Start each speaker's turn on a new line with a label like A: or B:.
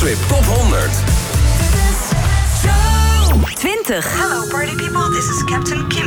A: Eurotrip Top 100.
B: 20.
C: Hello party people, this is Captain Kim.